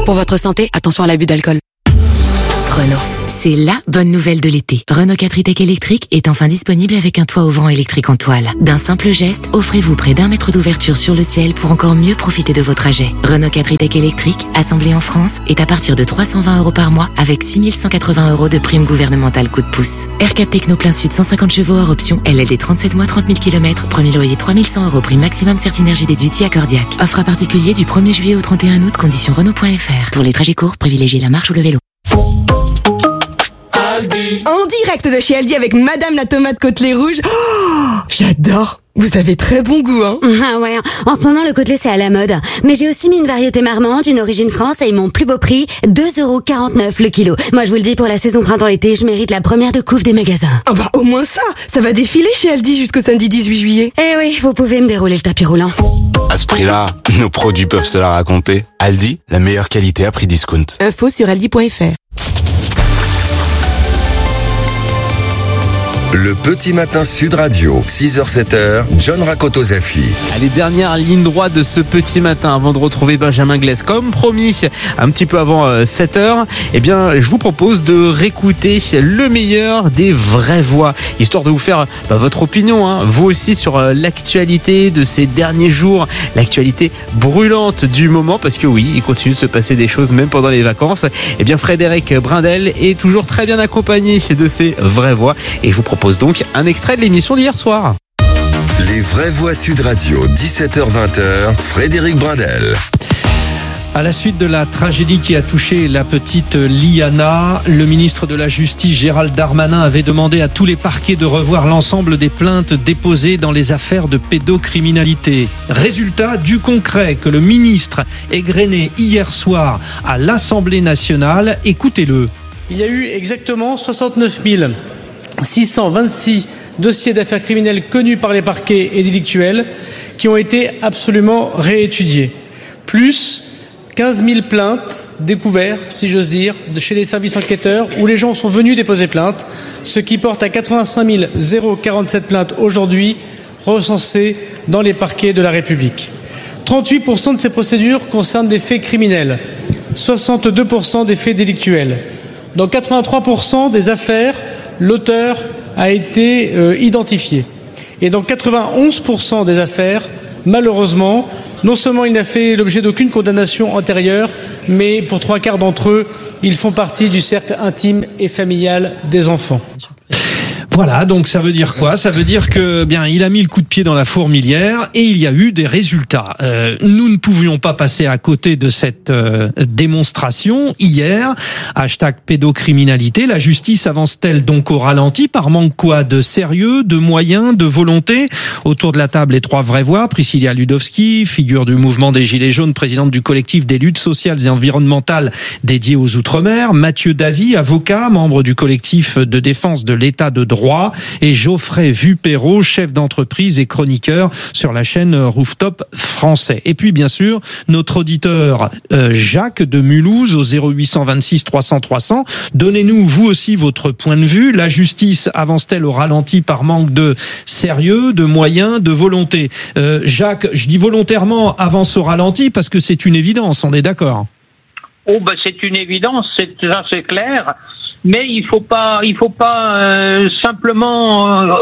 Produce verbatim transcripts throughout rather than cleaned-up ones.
Pour votre santé, attention à l'abus d'alcool. Renault. C'est la bonne nouvelle de l'été. Renault quatre e-Tech électrique est enfin disponible avec un toit ouvrant électrique en toile. D'un simple geste, offrez-vous près d'un mètre d'ouverture sur le ciel pour encore mieux profiter de vos trajets. Renault quatre e-Tech électrique, assemblé en France, est à partir de trois cent vingt euros par mois avec six mille cent quatre-vingts euros de prime gouvernementale coup de pouce. R quatre Techno plein sud cent cinquante chevaux hors option, L L D trente-sept mois trente mille kilomètres, premier loyer trois mille cent euros, prime maximum Certinergie déduite si accordiaque. Offre à particulier du premier juillet au trente et un août, conditions Renault point F R. Pour les trajets courts, privilégiez la marche ou le vélo. En direct de chez Aldi avec Madame la tomate côtelée rouge. Oh, j'adore. Vous avez très bon goût, hein. Ah ouais, en ce moment le côtelé c'est à la mode. Mais j'ai aussi mis une variété marmande, une origine France et mon plus beau prix, deux euros quarante-neuf le kilo. Moi je vous le dis, pour la saison printemps-été, je mérite la première de couve des magasins. Ah bah au moins ça, ça va défiler chez Aldi jusqu'au samedi dix-huit juillet. Eh oui, vous pouvez me dérouler le tapis roulant. À ce prix-là, nos produits peuvent se la raconter. Aldi, la meilleure qualité à prix discount. Info sur aldi point F R. Le Petit Matin Sud Radio, six heures sept heures, John Rakoto-Zafi. Allez, dernière ligne droite de ce petit matin avant de retrouver Benjamin Glaise. Comme promis, un petit peu avant sept heures, eh bien, je vous propose de réécouter le meilleur des vraies voix, histoire de vous faire bah, votre opinion, hein, vous aussi, sur l'actualité de ces derniers jours, l'actualité brûlante du moment, parce que oui, il continue de se passer des choses même pendant les vacances. Eh bien, Frédéric Brindel est toujours très bien accompagné de ces vraies voix, et je vous propose donc un extrait de l'émission d'hier soir. Les vraies voix Sud Radio, dix-sept heures vingt, Frédéric Brindel. À la suite de la tragédie qui a touché la petite Liana, le ministre de la Justice Gérald Darmanin avait demandé à tous les parquets de revoir l'ensemble des plaintes déposées dans les affaires de pédocriminalité. Résultat du concret que le ministre égrenait hier soir à l'Assemblée nationale. Écoutez-le. Il y a eu exactement soixante-neuf mille six cent vingt-six dossiers d'affaires criminelles connus par les parquets et délictuels qui ont été absolument réétudiés. Plus quinze mille plaintes découvertes, si j'ose dire, de chez les services enquêteurs où les gens sont venus déposer plainte, ce qui porte à quatre-vingt-cinq mille quarante-sept plaintes aujourd'hui recensées dans les parquets de la République. trente-huit pour cent de ces procédures concernent des faits criminels, soixante-deux pour cent des faits délictuels. Dans quatre-vingt-trois pour cent des affaires, l'auteur a été euh, identifié. Et dans quatre-vingt-onze pour cent des affaires, malheureusement, non seulement il n'a fait l'objet d'aucune condamnation antérieure, mais pour trois quarts d'entre eux, ils font partie du cercle intime et familial des enfants. Voilà, donc ça veut dire quoi ? Ça veut dire que bien il a mis le coup de pied dans la fourmilière et il y a eu des résultats. Euh, nous ne pouvions pas passer à côté de cette euh, démonstration hier. Hashtag pédocriminalité. La justice avance-t-elle donc au ralenti par manque quoi ? De sérieux, de moyens, de volonté ? Autour de la table, les trois vraies voix. Priscilla Ludowski, figure du mouvement des Gilets jaunes, présidente du collectif des luttes sociales et environnementales dédiées aux Outre-mer. Mathieu Davy, avocat, membre du collectif de défense de l'état de droit. Et Geoffrey Vupero, chef d'entreprise et chroniqueur sur la chaîne Rooftop français. Et puis bien sûr, notre auditeur euh, Jacques de Mulhouse au zéro huit cent vingt-six trois cents trois cents. Donnez-nous vous aussi votre point de vue. La justice avance-t-elle au ralenti par manque de sérieux, de moyens, de volonté ? euh, Jacques, je dis volontairement avance au ralenti parce que c'est une évidence, on est d'accord ? Oh bah c'est une évidence, c'est ça c'est clair. Mais il faut pas, il faut pas euh, simplement euh,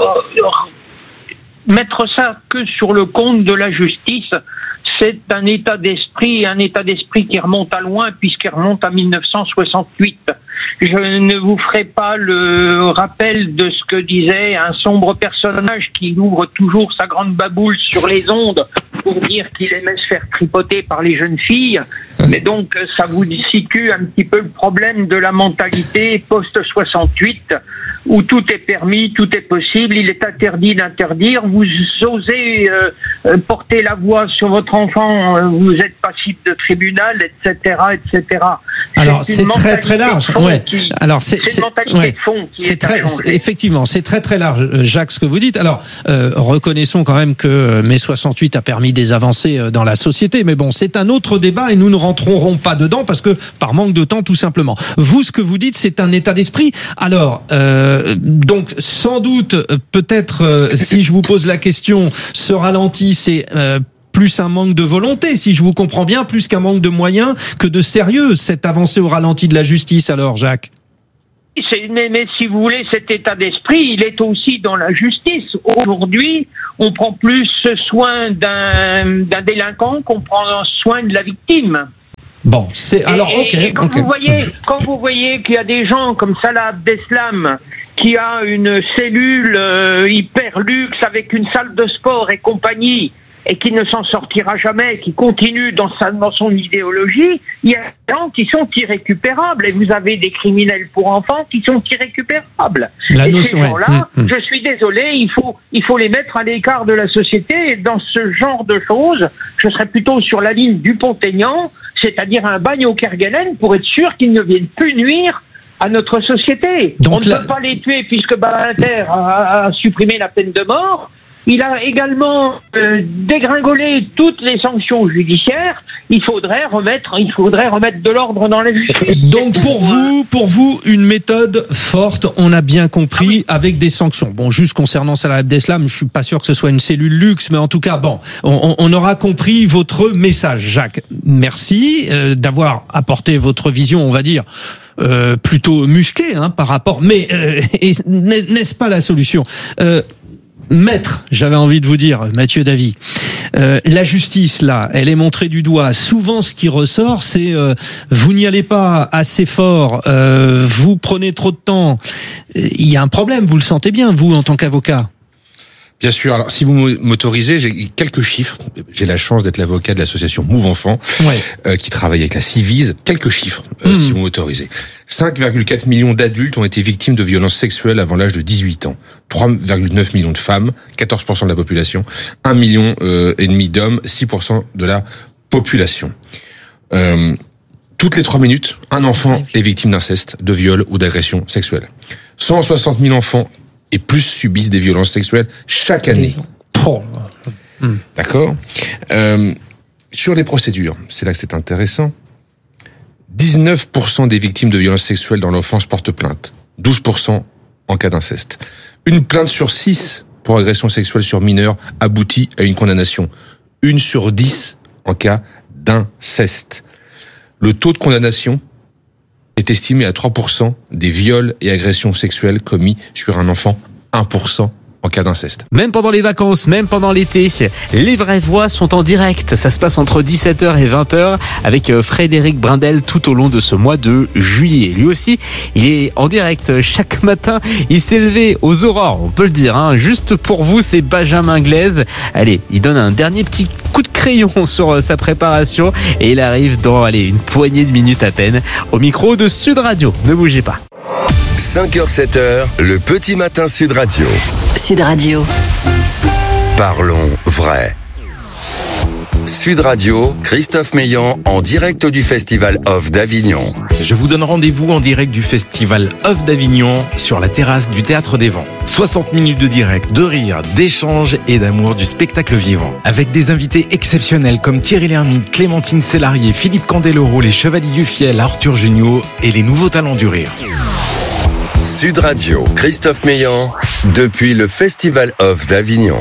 mettre ça que sur le compte de la justice. C'est un état d'esprit, un état d'esprit qui remonte à loin puisqu'il remonte à mille neuf cent soixante-huit. Je ne vous ferai pas le rappel de ce que disait un sombre personnage qui ouvre toujours sa grande baboule sur les ondes pour dire qu'il aimait se faire tripoter par les jeunes filles. Mais donc, ça vous situe un petit peu le problème de la mentalité post-soixante-huit où tout est permis, tout est possible, il est interdit d'interdire. Vous osez euh, porter la voix sur votre enfant, euh, vous êtes passible de tribunal, et cetera, et cetera. Alors c'est, c'est très très large. Ouais. Qui, Alors c'est, c'est, c'est une mentalité ouais. de fond qui c'est est très c'est, effectivement c'est très très large, Jacques, ce que vous dites. Alors euh, reconnaissons quand même que mai soixante-huit a permis des avancées dans la société, mais bon, c'est un autre débat et nous ne rentrerons pas dedans parce que par manque de temps tout simplement. Vous, ce que vous dites, c'est un état d'esprit. Alors euh, donc sans doute peut-être euh, si je vous pose la question, ce ralenti, c'est euh, plus un manque de volonté, si je vous comprends bien, plus qu'un manque de moyens que de sérieux, cette avancée au ralenti de la justice alors, Jacques. C'est, mais, mais si vous voulez, cet état d'esprit, il est aussi dans la justice. Aujourd'hui, on prend plus soin d'un, d'un délinquant qu'on prend soin de la victime. Bon, c'est alors et, ok. Et quand okay. vous voyez, quand vous voyez qu'il y a des gens comme Salah Abdeslam qui a une cellule euh, hyper luxe avec une salle de sport et compagnie, et qui ne s'en sortira jamais, qui continue dans sa, dans son idéologie, il y a des gens qui sont irrécupérables, et vous avez des criminels pour enfants qui sont irrécupérables. La et notion, ces gens-là, ouais. mmh, mmh. je suis désolé, il faut, il faut les mettre à l'écart de la société, et dans ce genre de choses, je serais plutôt sur la ligne du Pont-Aignan, c'est-à-dire un bagne au Kerguelen, pour être sûr qu'ils ne viennent plus nuire à notre société. Donc, on ne la... peut pas les tuer puisque Badinter a, a supprimé la peine de mort. Il a également euh, dégringolé toutes les sanctions judiciaires. Il faudrait remettre, il faudrait remettre de l'ordre dans la justice. Donc pour vous, pour vous, une méthode forte, on a bien compris, ah oui. avec des sanctions. Bon, juste concernant Salah Abdeslam, je suis pas sûr que ce soit une cellule luxe, mais en tout cas, bon, on, on aura compris votre message, Jacques. Merci euh, d'avoir apporté votre vision, on va dire. Euh, plutôt musclée hein, par rapport, mais euh, et, n'est-ce pas la solution euh, Maître, j'avais envie de vous dire, Mathieu Davy, euh, la justice là, elle est montrée du doigt. Souvent, ce qui ressort, c'est euh, vous n'y allez pas assez fort, euh, vous prenez trop de temps. Il y a un problème, vous le sentez bien, vous en tant qu'avocat. Bien sûr. Alors, si vous m'autorisez, j'ai quelques chiffres. J'ai la chance d'être l'avocat de l'association Move Enfants, ouais. euh, qui travaille avec la Civise. Quelques chiffres, euh, mmh. si vous m'autorisez. cinq virgule quatre millions d'adultes ont été victimes de violences sexuelles avant l'âge de dix-huit ans. trois virgule neuf millions de femmes, quatorze pour cent de la population. un million euh, et demi d'hommes, six pour cent de la population. Euh, toutes les trois minutes, un enfant est victime d'inceste, de viol ou d'agression sexuelle. cent soixante mille enfants et plus subissent des violences sexuelles chaque année. Oh. Mmh. D'accord. Euh, sur les procédures, c'est là que c'est intéressant. dix-neuf pour cent des victimes de violences sexuelles dans l'enfance portent plainte. douze pour cent en cas d'inceste. Une plainte sur six pour agression sexuelle sur mineur aboutit à une condamnation. Une sur dix en cas d'inceste. Le taux de condamnation est estimé à trois pour cent des viols et agressions sexuelles commis sur un enfant, un pour cent en cas d'inceste. Même pendant les vacances, même pendant l'été, les vraies voix sont en direct. Ça se passe entre dix-sept heures et vingt heures avec Frédéric Brindel tout au long de ce mois de juillet. Lui aussi, il est en direct chaque matin. Il s'est levé aux aurores, on peut le dire. Hein. Juste pour vous, c'est Benjamin Glaise. Allez, il donne un dernier petit coup de crayon sur sa préparation et il arrive dans allez, une poignée de minutes à peine au micro de Sud Radio. Ne bougez pas. cinq heures sept heures, le petit matin Sud Radio. Sud Radio. Parlons vrai. Sud Radio, Christophe Meillan en direct du Festival Off d'Avignon. Je vous donne rendez-vous en direct du Festival Off d'Avignon sur la terrasse du Théâtre des Vents. soixante minutes de direct, de rire, d'échange et d'amour du spectacle vivant. Avec des invités exceptionnels comme Thierry Lhermitte, Clémentine Célarié, Philippe Candeloro, les Chevaliers du Fiel, Arthur Junio et les nouveaux talents du rire. Sud Radio, Christophe Meillan, depuis le Festival Off d'Avignon.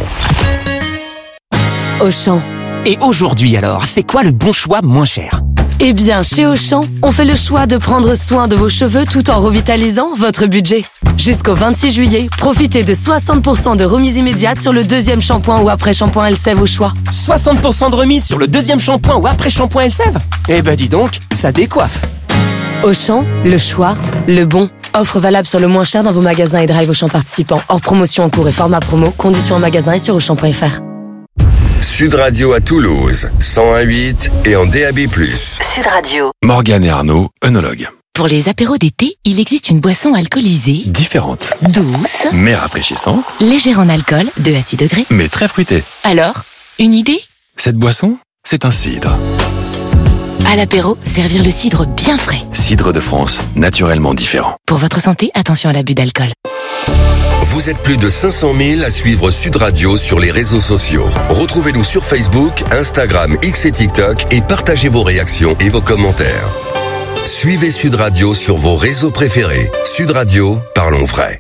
Auchan. Et aujourd'hui alors, c'est quoi le bon choix moins cher ? Eh bien, chez Auchan, on fait le choix de prendre soin de vos cheveux tout en revitalisant votre budget. Jusqu'au vingt-six juillet, profitez de soixante pour cent de remise immédiate sur le deuxième shampoing ou après-shampoing Elseve au choix. soixante pour cent de remise sur le deuxième shampoing ou après-shampoing Elseve ? Eh ben dis donc, ça décoiffe. Auchan, le choix, le bon. Offre valable sur le moins cher dans vos magasins et drive Auchan participants. Hors promotion en cours et format promo. Conditions en magasin et sur auchan point f r. Sud Radio à Toulouse, cent un virgule huit et en D A B plus. Sud Radio. Morgane et Arnaud, œnologues. Pour les apéros d'été, il existe une boisson alcoolisée, différente, douce, mais rafraîchissante, légère en alcool, deux à six degrés, mais très fruitée. Alors, une idée ? Cette boisson, c'est un cidre. À l'apéro, servir le cidre bien frais. Cidre de France, naturellement différent. Pour votre santé, attention à l'abus d'alcool. Vous êtes plus de cinq cent mille à suivre Sud Radio sur les réseaux sociaux. Retrouvez-nous sur Facebook, Instagram, X et TikTok et partagez vos réactions et vos commentaires. Suivez Sud Radio sur vos réseaux préférés. Sud Radio, parlons vrai.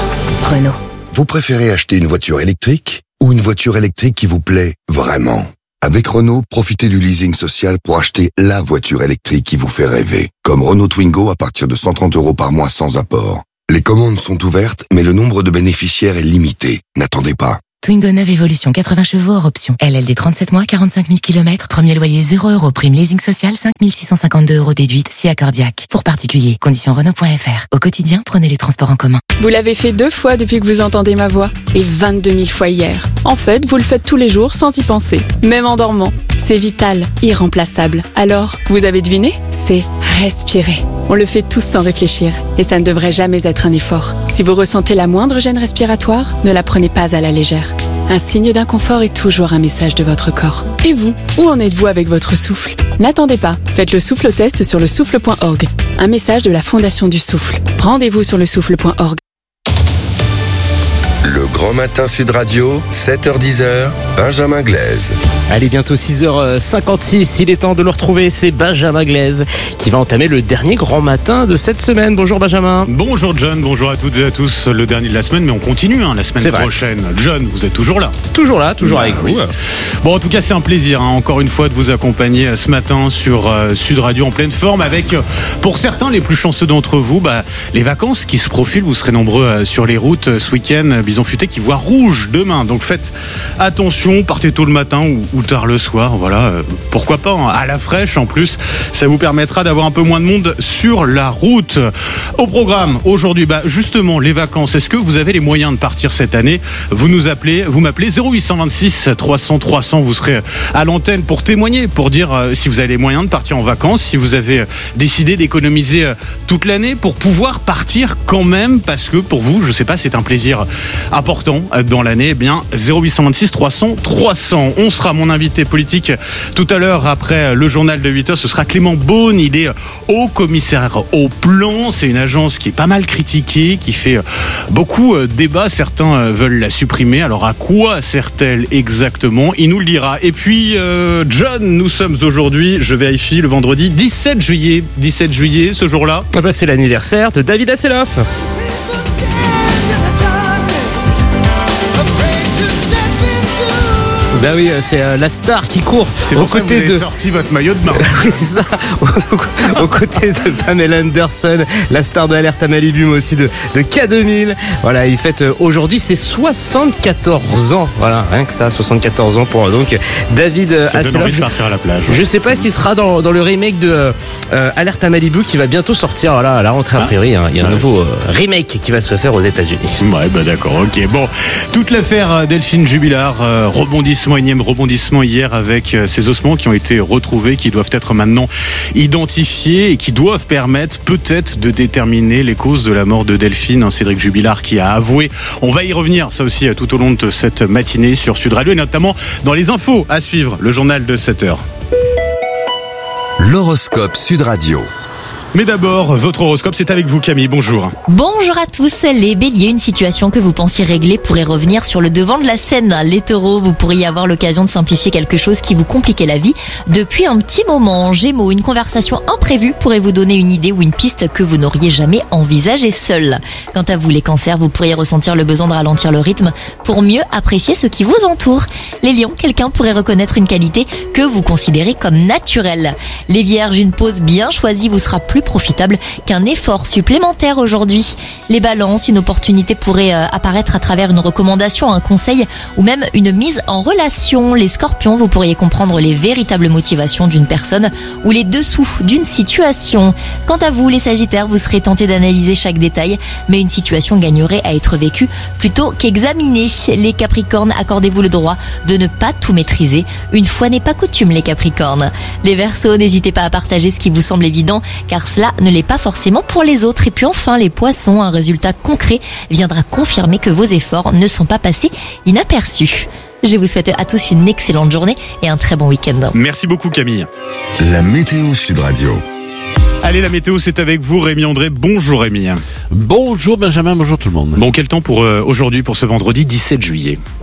Renault. Vous préférez acheter une voiture électrique ou une voiture électrique qui vous plaît vraiment ? Avec Renault, profitez du leasing social pour acheter la voiture électrique qui vous fait rêver. Comme Renault Twingo à partir de cent trente euros par mois sans apport. Les commandes sont ouvertes, mais le nombre de bénéficiaires est limité. N'attendez pas. Twingo neuf Evolution, quatre-vingts chevaux hors option. L L D trente-sept mois, quarante-cinq mille kilomètres. Premier loyer zéro euros. Prime leasing social cinq mille six cent cinquante-deux euros déduite si accordiaque. Pour particulier. Conditions Renault point F R. Au quotidien, prenez les transports en commun. Vous l'avez fait deux fois depuis que vous entendez ma voix. Et vingt-deux mille fois hier. En fait, vous le faites tous les jours sans y penser. Même en dormant. C'est vital. Irremplaçable. Alors, vous avez deviné? C'est respirer. On le fait tous sans réfléchir. Et ça ne devrait jamais être un effort. Si vous ressentez la moindre gêne respiratoire, ne la prenez pas à la légère. Un signe d'inconfort est toujours un message de votre corps. Et vous, où en êtes-vous avec votre souffle? N'attendez pas, faites le souffle test sur le souffle point org. Un message de la Fondation du Souffle. Rendez-vous sur le souffle point org. Le Grand Matin Sud Radio, sept heures dix, Benjamin Glaise. Allez, bientôt six heures cinquante-six, il est temps de le retrouver, c'est Benjamin Glaise qui va entamer le dernier Grand Matin de cette semaine. Bonjour Benjamin. Bonjour John, bonjour à toutes et à tous, le dernier de la semaine, mais on continue hein, la semaine prochaine. John, vous êtes toujours là? Toujours là, toujours bah, avec oui. vous. Bon, en tout cas, c'est un plaisir, hein, encore une fois, de vous accompagner ce matin sur euh, Sud Radio en pleine forme avec, euh, pour certains, les plus chanceux d'entre vous, bah, les vacances qui se profilent. Vous serez nombreux euh, sur les routes euh, ce week-end. Bison Futé qui voit rouge demain, donc faites attention, partez tôt le matin ou, ou tard le soir, voilà, euh, pourquoi pas, hein, à la fraîche en plus, ça vous permettra d'avoir un peu moins de monde sur la route. Au programme aujourd'hui, bah justement les vacances, est-ce que vous avez les moyens de partir cette année? Vous nous appelez, vous m'appelez zéro huit cent vingt-six trois cents trois cents, vous serez à l'antenne pour témoigner, pour dire euh, si vous avez les moyens de partir en vacances, si vous avez euh, décidé d'économiser euh, toute l'année pour pouvoir partir quand même, parce que pour vous, je sais pas, c'est un plaisir important dans l'année. Eh bien, zéro huit cent vingt-six trois cents trois cents. On sera mon invité politique tout à l'heure après le journal de huit heures. Ce sera Clément Beaune. Il est haut commissaire au plan. C'est une agence qui est pas mal critiquée, qui fait beaucoup débat. Certains veulent la supprimer. Alors, à quoi sert-elle exactement? Il nous le dira. Et puis, euh, John, nous sommes aujourd'hui, je vérifie, le vendredi dix-sept juillet. dix-sept juillet, ce jour-là. Ah bah, c'est l'anniversaire de David Hasselhoff. Ben oui, c'est euh, la star qui court c'est aux pour côtés ça que vous avez de. sorti votre maillot de bain. Oui, c'est ça. Aux côtés de Pamela Anderson, la star de Alerte à Malibu, mais aussi de, de K deux mille. Voilà, il fête euh, aujourd'hui ses soixante-quatorze ans. Voilà, rien que ça, soixante-quatorze ans pour euh, donc David euh, ça donne envie Hasselhoff. de partir à la plage. Ouais. Je sais pas s'il sera dans, dans le remake de euh, Alerte à Malibu qui va bientôt sortir. Voilà, à la rentrée a priori. Hein. Il y a un ouais. nouveau euh, remake qui va se faire aux États-Unis. Ouais, bah d'accord, ok. Bon, toute l'affaire Delphine Jubilard, euh, rebondissement, énième rebondissement hier avec euh, ces ossements qui ont été retrouvés, qui doivent être maintenant identifiés et qui doivent permettre peut-être de déterminer les causes de la mort de Delphine. Hein, Cédric Jubilard qui a avoué. On va y revenir, ça aussi, tout au long de cette matinée sur Sud Radio et notamment dans les infos à suivre, le journal de sept heures. L'horoscope Sud Radio. Mais d'abord, votre horoscope, c'est avec vous Camille, bonjour. Bonjour à tous, les béliers, une situation que vous pensiez régler pourrait revenir sur le devant de la scène. Les taureaux, vous pourriez avoir l'occasion de simplifier quelque chose qui vous compliquait la vie depuis un petit moment. Gémeaux, une conversation imprévue pourrait vous donner une idée ou une piste que vous n'auriez jamais envisagée seul. Quant à vous les cancers, vous pourriez ressentir le besoin de ralentir le rythme pour mieux apprécier ce qui vous entoure. Les lions, quelqu'un pourrait reconnaître une qualité que vous considérez comme naturelle. Les vierges, une pause bien choisie vous sera plus profitable qu'un effort supplémentaire aujourd'hui. Les balances, une opportunité pourrait euh, apparaître à travers une recommandation, un conseil ou même une mise en relation. Les scorpions, vous pourriez comprendre les véritables motivations d'une personne ou les dessous d'une situation. Quant à vous, les sagittaires, vous serez tentés d'analyser chaque détail, mais une situation gagnerait à être vécue plutôt qu'examinée. Les capricornes, accordez-vous le droit de ne pas tout maîtriser. Une fois n'est pas coutume, les capricornes. Les verseaux, n'hésitez pas à partager ce qui vous semble évident, car cela ne l'est pas forcément pour les autres. Et puis enfin, les poissons, un résultat concret viendra confirmer que vos efforts ne sont pas passés inaperçus. Je vous souhaite à tous une excellente journée et un très bon week-end. Merci beaucoup Camille. La météo Sud Radio. Allez, la météo, c'est avec vous, Rémi André. Bonjour Rémi. Bonjour Benjamin, bonjour tout le monde. Bon, quel temps pour euh, aujourd'hui, pour ce vendredi dix-sept juillet?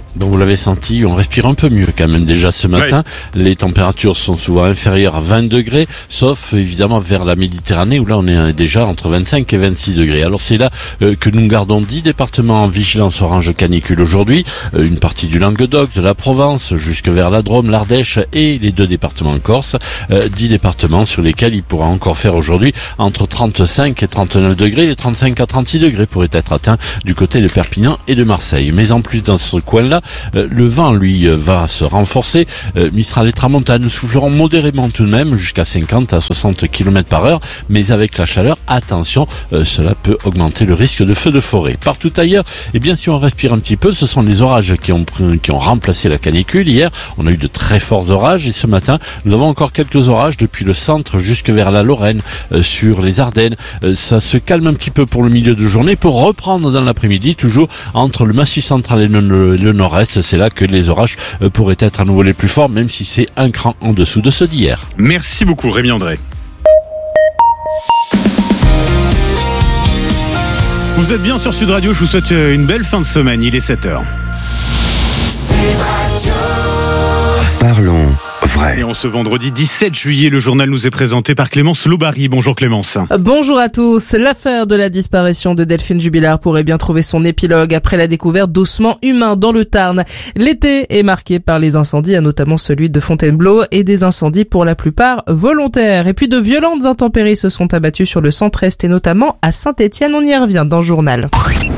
Donc vous l'avez senti, on respire un peu mieux quand même déjà ce matin. Oui. Les températures sont souvent inférieures à vingt degrés, sauf évidemment vers la Méditerranée où là on est déjà entre vingt-cinq et vingt-six degrés. Alors c'est là euh, que nous gardons dix départements en vigilance orange canicule aujourd'hui, euh, une partie du Languedoc, de la Provence, jusque vers la Drôme, l'Ardèche et les deux départements en Corse. Euh, dix départements sur lesquels il pourra encore faire aujourd'hui entre trente-cinq et trente-neuf degrés. Les trente-cinq à trente-six degrés pourraient être atteints du côté de Perpignan et de Marseille. Mais en plus dans ce coin-là, euh, le vent lui euh, va se renforcer. Euh, Mistral et Tramontane nous souffleront modérément tout de même jusqu'à cinquante à soixante kilomètres par heure. Mais avec la chaleur, attention, euh, cela peut augmenter le risque de feux de forêt. Partout ailleurs, eh bien si on respire un petit peu, ce sont les orages qui ont, qui ont remplacé la canicule. Hier, on a eu de très forts orages et ce matin, nous avons encore quelques orages depuis le centre jusque vers la Lorraine, euh, sur les Ardennes. Euh, ça se calme un petit peu pour le milieu de journée pour reprendre dans l'après-midi, toujours entre le Massif central et le, le, le nord-est. C'est là que les orages euh, pourraient être à nouveau les plus forts, même si c'est un cran en dessous de ceux d'hier. Merci beaucoup Rémi André. Vous êtes bien sur Sud Radio, je vous souhaite une belle fin de semaine, il est sept heures. Sud Radio. Parlons vrai. Et en ce vendredi dix-sept juillet, le journal nous est présenté par Clémence Lobary. Bonjour Clémence. Bonjour à tous. L'affaire de la disparition de Delphine Jubilard pourrait bien trouver son épilogue après la découverte d'ossements humains dans le Tarn. L'été est marqué par les incendies, notamment celui de Fontainebleau, et des incendies pour la plupart volontaires. Et puis de violentes intempéries se sont abattues sur le centre-est et notamment à Saint-Étienne. On y revient dans le journal.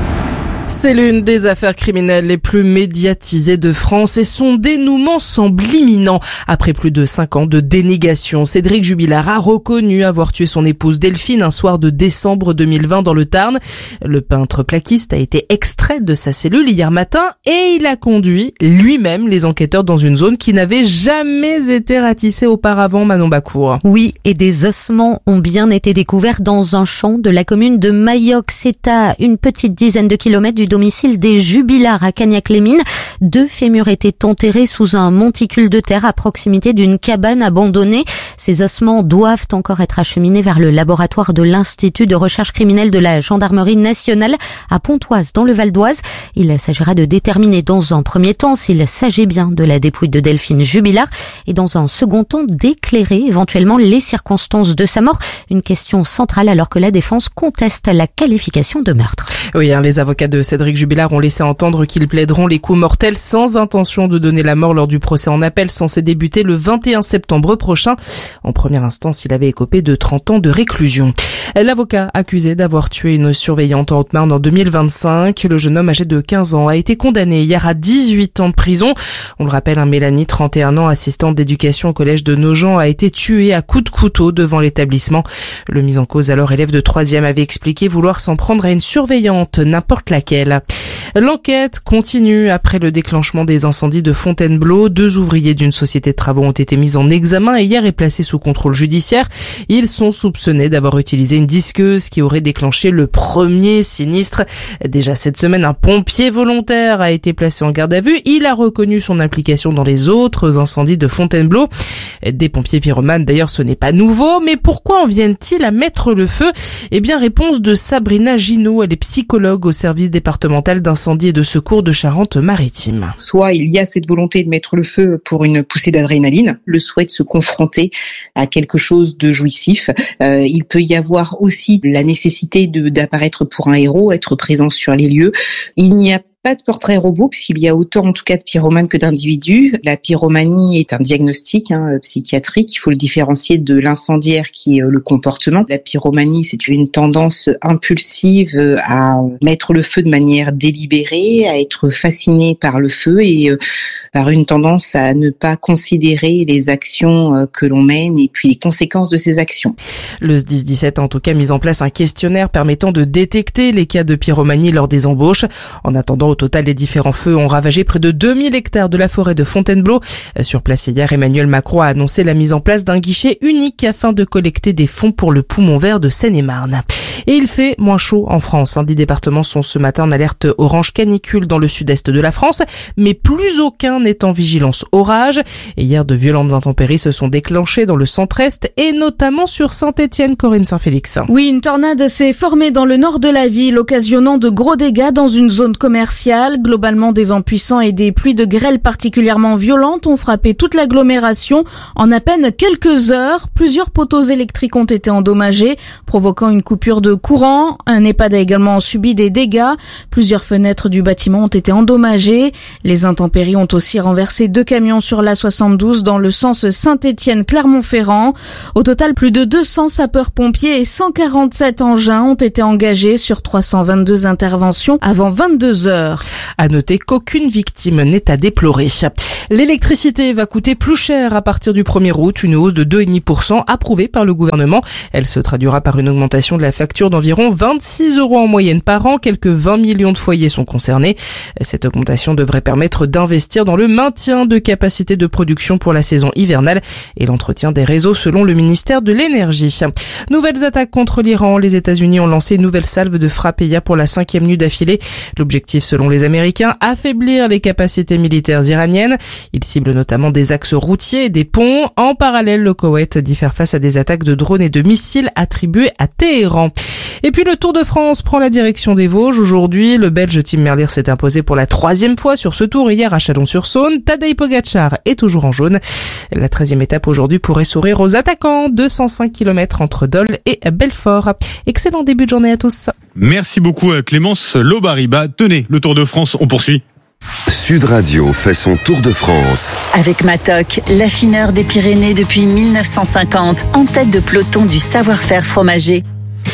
C'est l'une des affaires criminelles les plus médiatisées de France et son dénouement semble imminent. Après plus de cinq ans de dénégation, Cédric Jubilard a reconnu avoir tué son épouse Delphine un soir de décembre deux mille vingt dans le Tarn. Le peintre plaquiste a été extrait de sa cellule hier matin et il a conduit lui-même les enquêteurs dans une zone qui n'avait jamais été ratissée auparavant, Manon Bacour. Oui, et des ossements ont bien été découverts dans un champ de la commune de Mailloc. C'est à une petite dizaine de kilomètres du domicile des Jubilard à Cagnac-les-Mines. Deux fémurs étaient enterrés sous un monticule de terre à proximité d'une cabane abandonnée. Ces ossements doivent encore être acheminés vers le laboratoire de l'Institut de recherche criminelle de la Gendarmerie nationale à Pontoise dans le Val d'Oise. Il s'agira de déterminer dans un premier temps s'il s'agit bien de la dépouille de Delphine Jubilard et dans un second temps d'éclairer éventuellement les circonstances de sa mort. Une question centrale alors que la défense conteste la qualification de meurtre. Oui, hein, les avocats de Cédric Jubilard ont laissé entendre qu'ils plaideront les coups mortels sans intention de donner la mort lors du procès en appel censé débuter le vingt et un septembre prochain. En première instance, il avait écopé de trente ans de réclusion. L'avocat accusé d'avoir tué une surveillante en Haute-Marne en deux mille vingt-cinq, le jeune homme âgé de quinze ans, a été condamné hier à dix-huit ans de prison. On le rappelle, un Mélanie, trente et un ans, assistante d'éducation au collège de Nogent, a été tuée à coups de couteau devant l'établissement. Le mis en cause, alors élève de troisième, avait expliqué vouloir s'en prendre à une surveillante, n'importe laquelle. L'enquête continue après le déclenchement des incendies de Fontainebleau. Deux ouvriers d'une société de travaux ont été mis en examen et hier est placé sous contrôle judiciaire. Ils sont soupçonnés d'avoir utilisé une disqueuse qui aurait déclenché le premier sinistre. Déjà cette semaine, un pompier volontaire a été placé en garde à vue. Il a reconnu son implication dans les autres incendies de Fontainebleau. Des pompiers pyromanes, d'ailleurs, ce n'est pas nouveau. Mais pourquoi en viennent-ils à mettre le feu? Eh bien, réponse de Sabrina Ginaud. Elle est psychologue au service départemental d'incendie et de secours de Charente-Maritime. Soit il y a cette volonté de mettre le feu pour une poussée d'adrénaline, le souhait de se confronter à quelque chose de jouissif. Euh, il peut y avoir aussi la nécessité de, d'apparaître pour un héros, être présent sur les lieux. Il n'y a pas de portrait robot, puisqu'il y a autant en tout cas de pyromanes que d'individus. La pyromanie est un diagnostic hein, psychiatrique. Il faut le différencier de l'incendiaire qui est euh, le comportement. La pyromanie, c'est une tendance impulsive euh, à mettre le feu de manière délibérée, à être fasciné par le feu et euh, par une tendance à ne pas considérer les actions euh, que l'on mène et puis les conséquences de ces actions. Le S dix dix-sept a en tout cas mis en place un questionnaire permettant de détecter les cas de pyromanie lors des embauches. En attendant, au total, les différents feux ont ravagé près de deux mille hectares de la forêt de Fontainebleau. Sur place hier, Emmanuel Macron a annoncé la mise en place d'un guichet unique afin de collecter des fonds pour le poumon vert de Seine-et-Marne. Et il fait moins chaud en France. Dix départements sont ce matin en alerte orange canicule dans le sud-est de la France, mais plus aucun n'est en vigilance orage. Et hier, de violentes intempéries se sont déclenchées dans le centre-est et notamment sur Saint-Étienne, Corinne Saint-Félix. Oui, une tornade s'est formée dans le nord de la ville, occasionnant de gros dégâts dans une zone commerciale torrentiales. Globalement, des vents puissants et des pluies de grêle particulièrement violentes ont frappé toute l'agglomération en à peine quelques heures. Plusieurs poteaux électriques ont été endommagés, provoquant une coupure de courant. Un EHPAD a également subi des dégâts. Plusieurs fenêtres du bâtiment ont été endommagées. Les intempéries ont aussi renversé deux camions sur l'A soixante-douze dans le sens Saint-Étienne-Clermont-Ferrand. Au total, plus de deux cents sapeurs-pompiers et cent quarante-sept engins ont été engagés sur trois cent vingt-deux interventions avant vingt-deux heures. À noter qu'aucune victime n'est à déplorer. L'électricité va coûter plus cher à partir du premier août, une hausse de deux virgule cinq pour cent approuvée par le gouvernement. Elle se traduira par une augmentation de la facture d'environ vingt-six euros en moyenne par an. Quelques vingt millions de foyers sont concernés. Cette augmentation devrait permettre d'investir dans le maintien de capacités de production pour la saison hivernale et l'entretien des réseaux selon le ministère de l'Énergie. Nouvelles attaques contre l'Iran. Les États-Unis ont lancé une nouvelle salve de frappes hier pour la cinquième nuit d'affilée. L'objectif, selon les Américains, affaiblir les capacités militaires iraniennes. Ils ciblent notamment des axes routiers et des ponts. En parallèle, le Koweït dit faire face à des attaques de drones et de missiles attribués à Téhéran. Et puis le Tour de France prend la direction des Vosges. Aujourd'hui, le Belge Tim Merlier s'est imposé pour la troisième fois sur ce tour hier à Chalon-sur-Saône. Tadej Pogacar est toujours en jaune. La treizième étape aujourd'hui pourrait sourire aux attaquants. deux cent cinq kilomètres entre Dole et Belfort. Excellent début de journée à tous. Merci beaucoup Clémence Lobariba. Tenez, le Tour de France, on poursuit. Sud Radio fait son Tour de France. Avec Matok, l'affineur des Pyrénées depuis mille neuf cent cinquante, en tête de peloton du savoir-faire fromager.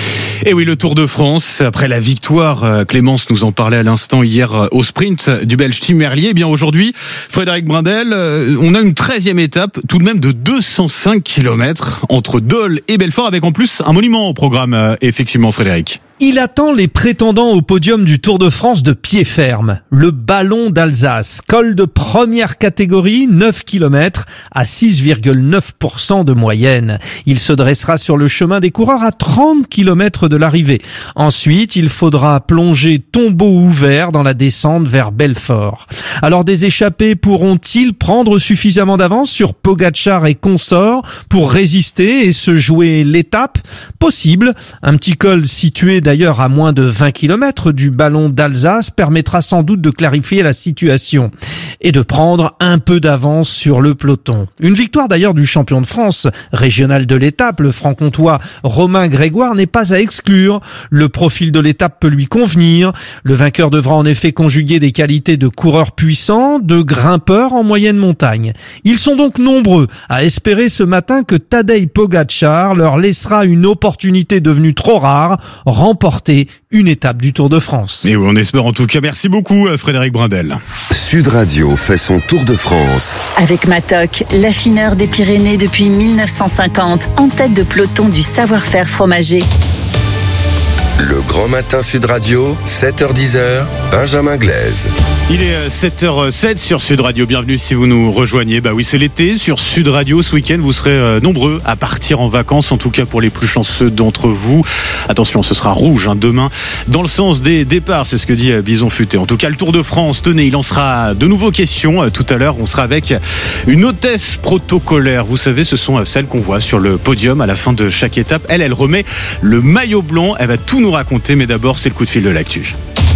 Et oui, le Tour de France, après la victoire, Clémence nous en parlait à l'instant hier au sprint du Belge Tim Merlier. Eh bien aujourd'hui, Frédéric Brindel, on a une treizième étape, tout de même de deux cent cinq kilomètres entre Dole et Belfort, avec en plus un monument au programme, effectivement Frédéric. Il attend les prétendants au podium du Tour de France de pied ferme. Le ballon d'Alsace, col de première catégorie, neuf kilomètres à six virgule neuf pour cent de moyenne. Il se dressera sur le chemin des coureurs à trente kilomètres de l'arrivée. Ensuite, il faudra plonger tombeau ouvert dans la descente vers Belfort. Alors des échappés pourront-ils prendre suffisamment d'avance sur Pogacar et consorts pour résister et se jouer l'étape? Possible. Un petit col situé d'ailleurs à moins de vingt kilomètres du ballon d'Alsace permettra sans doute de clarifier la situation et de prendre un peu d'avance sur le peloton. Une victoire d'ailleurs du champion de France, régional de l'étape, le franc-comtois Romain Grégoire, n'est pas à exclure. Le profil de l'étape peut lui convenir. Le vainqueur devra en effet conjuguer des qualités de coureur puissant, de grimpeur en moyenne montagne. Ils sont donc nombreux à espérer ce matin que Tadej Pogacar leur laissera une opportunité devenue trop rare, remporter une étape du Tour de France. Et oui, on espère en tout cas. Merci beaucoup Frédéric Brindel. Sud Radio fait son Tour de France. Avec Matok, l'affineur des Pyrénées depuis mille neuf cent cinquante, en tête de peloton du savoir-faire fromager. Le Grand Matin Sud Radio, sept heures dix, Benjamin Glaise. Il est sept heures sept sur Sud Radio. Bienvenue si vous nous rejoignez. Bah oui, c'est l'été sur Sud Radio. Ce week-end, vous serez nombreux à partir en vacances, en tout cas pour les plus chanceux d'entre vous. Attention, ce sera rouge hein, demain dans le sens des départs, c'est ce que dit Bison Futé. En tout cas, le Tour de France, tenez, il en sera de nouveaux questions. Tout à l'heure, on sera avec une hôtesse protocolaire. Vous savez, ce sont celles qu'on voit sur le podium à la fin de chaque étape. Elle, elle remet le maillot blanc. Elle va tout nous raconter, mais d'abord, c'est le coup de fil de l'actu.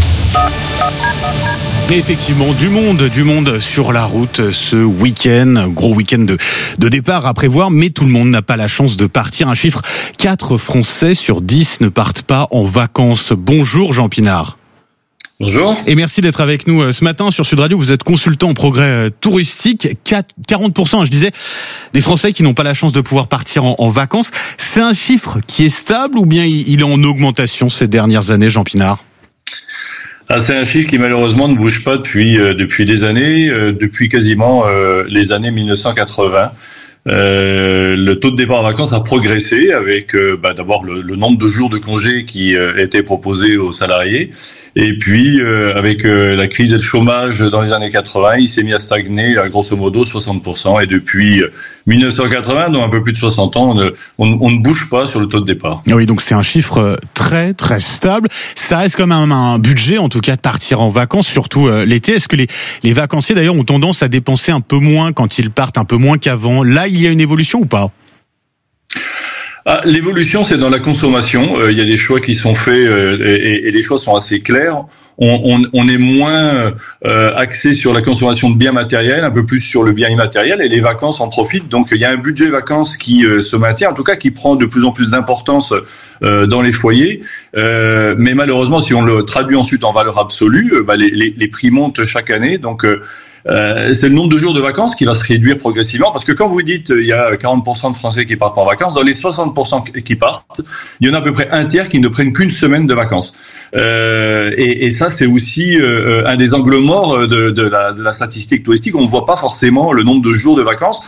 Et effectivement, du monde, du monde sur la route ce week-end. Gros week-end de, de départ à prévoir, mais tout le monde n'a pas la chance de partir. Un chiffre, quatre Français sur dix ne partent pas en vacances. Bonjour Jean Pinard. Bonjour. Et merci d'être avec nous ce matin sur Sud Radio. Vous êtes consultant en progrès touristique. quarante pour cent, je disais, des Français qui n'ont pas la chance de pouvoir partir en, en vacances. C'est un chiffre qui est stable ou bien il est en augmentation ces dernières années, Jean Pinard ? Ah, c'est un chiffre qui malheureusement ne bouge pas depuis euh, depuis des années, euh, depuis quasiment euh, les années mille neuf cent quatre-vingts. Euh, le taux de départ en vacances a progressé avec euh, bah, d'abord le, le nombre de jours de congés qui euh, étaient proposés aux salariés, et puis euh, avec euh, la crise et le chômage dans les années quatre-vingts, il s'est mis à stagner à grosso modo soixante pour cent, et depuis mille neuf cent quatre-vingts, donc un peu plus de soixante ans, on ne, on, on ne bouge pas sur le taux de départ. Oui, donc c'est un chiffre très très stable. Ça reste quand même un budget, en tout cas, de partir en vacances, surtout euh, l'été. Est-ce que les, les vacanciers d'ailleurs ont tendance à dépenser un peu moins quand ils partent, un peu moins qu'avant ? Là, il y a une évolution ou pas ? Ah, l'évolution, c'est dans la consommation. Euh, il y a des choix qui sont faits euh, et, et les choix sont assez clairs. On, on, on est moins euh, axé sur la consommation de biens matériels, un peu plus sur le bien immatériel, et les vacances en profitent. Donc, il y a un budget vacances qui euh, se maintient, en tout cas qui prend de plus en plus d'importance euh, dans les foyers. Euh, mais malheureusement, si on le traduit ensuite en valeur absolue, euh, bah, les, les, les prix montent chaque année. Donc, euh, Euh, c'est le nombre de jours de vacances qui va se réduire progressivement, parce que quand vous dites il y a quarante pour cent de Français qui partent en vacances, dans les soixante pour cent qui partent, il y en a à peu près un tiers qui ne prennent qu'une semaine de vacances. Euh, et, et ça, c'est aussi euh, un des angles morts de, de, la, de la statistique touristique. On ne voit pas forcément le nombre de jours de vacances.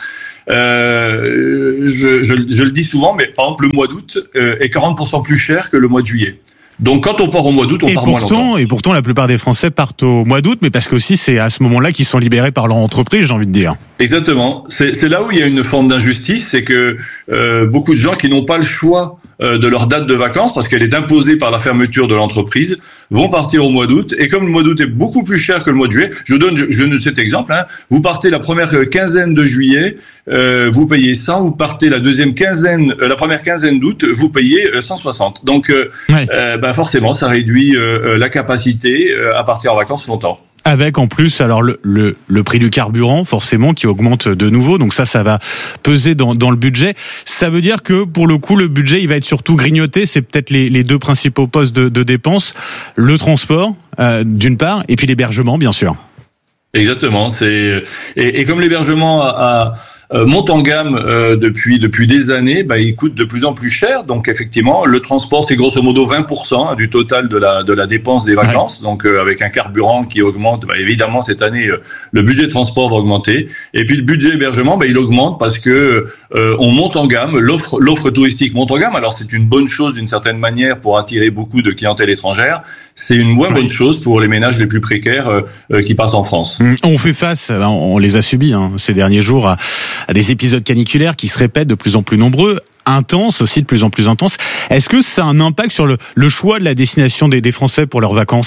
Euh, je, je, je le dis souvent, mais par exemple, le mois d'août euh, est quarante pour cent plus cher que le mois de juillet. Donc quand on part au mois d'août, on et part pourtant, moins longtemps. Et pourtant, la plupart des Français partent au mois d'août, mais parce qu'aussi c'est à ce moment-là qu'ils sont libérés par leur entreprise, j'ai envie de dire. Exactement. C'est, c'est là où il y a une forme d'injustice, c'est que euh, beaucoup de gens qui n'ont pas le choix euh, de leur date de vacances, parce qu'elle est imposée par la fermeture de l'entreprise, vont partir au mois d'août. Et comme le mois d'août est beaucoup plus cher que le mois de juillet, je vous donne, je, je donne cet exemple. Hein, vous partez la première quinzaine de juillet, euh, vous payez cent. Vous partez la deuxième quinzaine, euh, la première quinzaine d'août, vous payez euh, cent soixante. Donc, euh, ouais. euh, ben forcément, ça réduit euh, la capacité euh, à partir en vacances longtemps. Avec en plus alors le, le le prix du carburant forcément qui augmente de nouveau, donc ça ça va peser dans dans le budget. Ça veut dire que pour le coup le budget il va être surtout grignoté. C'est peut-être les les deux principaux postes de, de dépenses, le transport euh, d'une part et puis l'hébergement bien sûr. Exactement. C'est et, et comme l'hébergement a, a Euh, monte en gamme euh, depuis depuis des années, bah, il coûte de plus en plus cher. Donc effectivement, le transport c'est grosso modo vingt pour cent du total de la de la dépense des vacances. Ouais. Donc euh, avec un carburant qui augmente, bah, évidemment cette année euh, le budget de transport va augmenter. Et puis le budget hébergement, bah, il augmente parce que euh, on monte en gamme, l'offre l'offre touristique monte en gamme. Alors c'est une bonne chose d'une certaine manière pour attirer beaucoup de clientèle étrangère. C'est une moins ouais. bonne chose pour les ménages les plus précaires euh, euh, qui partent en France. Mmh. On fait face, on les a subis hein, ces derniers jours à, à des épisodes caniculaires qui se répètent de plus en plus nombreux, intenses aussi, de plus en plus intenses. Est-ce que ça a un impact sur le, le choix de la destination des, des Français pour leurs vacances ?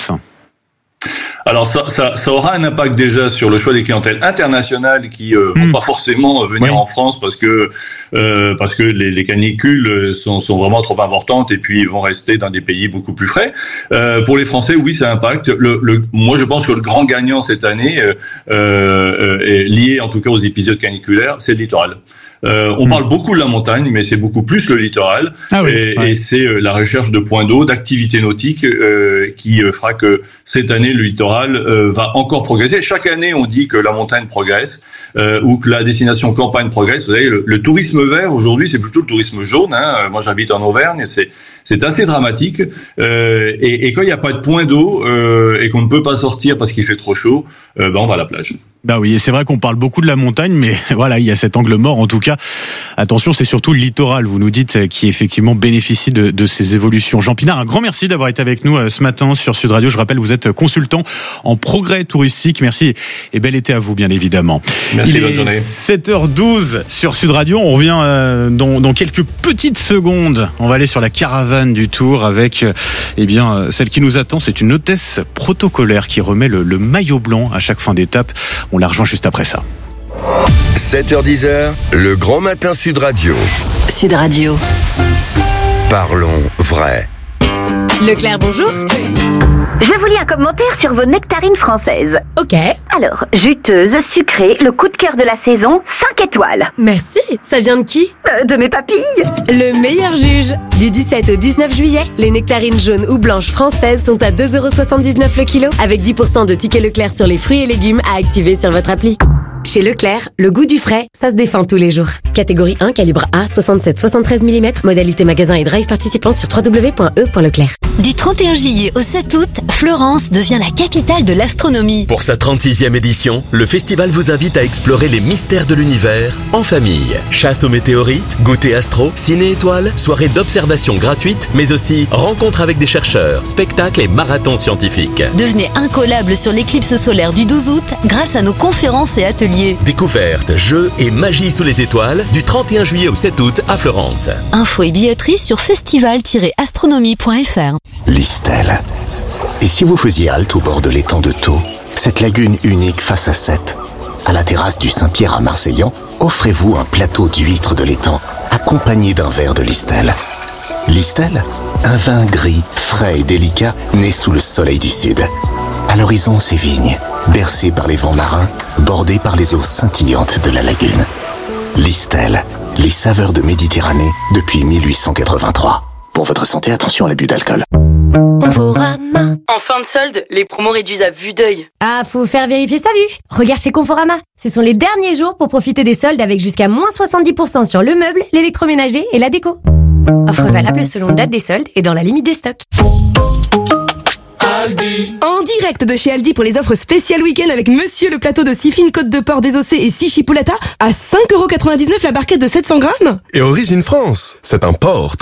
Alors ça, ça, ça aura un impact déjà sur le choix des clientèles internationales qui euh, vont mmh. pas forcément venir oui. en France parce que euh, parce que les, les canicules sont, sont vraiment trop importantes et puis ils vont rester dans des pays beaucoup plus frais. Euh, pour les Français, oui, ça impacte. Le, le, moi, je pense que le grand gagnant cette année, euh, euh, est lié en tout cas aux épisodes caniculaires, c'est le littoral. Euh, on mmh. parle beaucoup de la montagne, mais c'est beaucoup plus le littoral. Ah oui, et, ouais. et c'est euh, la recherche de points d'eau, d'activités nautiques euh, qui euh, fera que cette année, le littoral euh, va encore progresser. Chaque année, on dit que la montagne progresse euh, ou que la destination campagne progresse. Vous savez, le, le tourisme vert, aujourd'hui, c'est plutôt le tourisme jaune. Hein. Moi, j'habite en Auvergne, c'est c'est assez dramatique. Euh, et, et quand il n'y a pas de point d'eau euh, et qu'on ne peut pas sortir parce qu'il fait trop chaud, euh, ben on va à la plage. Bah oui, et c'est vrai qu'on parle beaucoup de la montagne, mais voilà, il y a cet angle mort. En tout cas, attention, c'est surtout le littoral, vous nous dites, qui effectivement bénéficie de, de ces évolutions. Jean Pinard, un grand merci d'avoir été avec nous ce matin sur Sud Radio. Je rappelle, vous êtes consultant en progrès touristique. Merci et bel été à vous, bien évidemment. Merci, il bonne est journée. sept heures douze sur Sud Radio. On revient euh, dans, dans quelques petites secondes. On va aller sur la caravane du Tour avec, euh, eh bien, euh, celle qui nous attend. C'est une hôtesse protocolaire qui remet le, le maillot blanc à chaque fin d'étape. On la rejoint juste après ça. sept heures dix, le grand matin Sud Radio. Sud Radio. Parlons vrai. Leclerc, bonjour. Je vous lis un commentaire sur vos nectarines françaises. Ok. Alors, juteuse, sucrée, le coup de cœur de la saison, cinq étoiles. Merci. Ça vient de qui ? euh, De mes papilles. Le meilleur juge. Du dix-sept au dix-neuf juillet, les nectarines jaunes ou blanches françaises sont à deux euros soixante-dix-neuf le kilo, avec dix pour cent de tickets Leclerc sur les fruits et légumes à activer sur votre appli. Chez Leclerc, le goût du frais, ça se défend tous les jours. Catégorie un, calibre A, soixante-sept soixante-treize millimètres, modalité magasin et drive participant sur w w w point e point leclerc. Du trente et un juillet au sept août, Florence devient la capitale de l'astronomie. Pour sa trente-sixième édition, le festival vous invite à explorer les mystères de l'univers en famille. Chasse aux météorites, goûter astro, ciné-étoiles, soirée d'observation gratuite, mais aussi rencontres avec des chercheurs, spectacles et marathons scientifiques. Devenez incollable sur l'éclipse solaire du douze août grâce à nos conférences et ateliers. Découvertes, jeux et magie sous les étoiles du trente et un juillet au sept août à Florence. Infos et billetterie sur festival tiret astronomie point f r. Listel. Et si vous faisiez halte au bord de l'étang de Thau, cette lagune unique face à Sète, À la terrasse du Saint-Pierre à Marseillan, offrez-vous un plateau d'huîtres de l'étang, accompagné d'un verre de Listel. Listel, un vin gris, frais et délicat, né sous le soleil du sud. À l'horizon, ses vignes, bercées par les vents marins, bordées par les eaux scintillantes de la lagune. Listel, les saveurs de Méditerranée depuis mille huit cent quatre-vingt-trois. Pour votre santé, attention à l'abus d'alcool. Conforama. En fin de solde, les promos réduisent à vue d'œil. Ah, faut faire vérifier sa vue. Regarde chez Conforama. Ce sont les derniers jours pour profiter des soldes avec jusqu'à moins soixante-dix pour cent sur le meuble, l'électroménager et la déco. Offre valable selon date des soldes et dans la limite des stocks. Aldi. En direct de chez Aldi pour les offres spéciales week-end avec Monsieur le plateau de six fines côtes de porc désossées et six chipolata à cinq euros quatre-vingt-dix-neuf la barquette de sept cents grammes. Et Origine France, c'est un porc